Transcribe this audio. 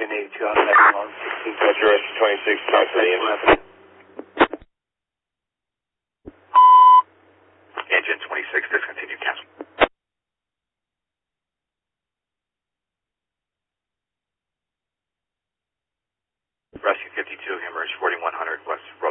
Engine 82 on that one. Roger, Rescue 26, talk to the engine. Engine 26, discontinued, cancel. Rescue 52, emerge 4100 West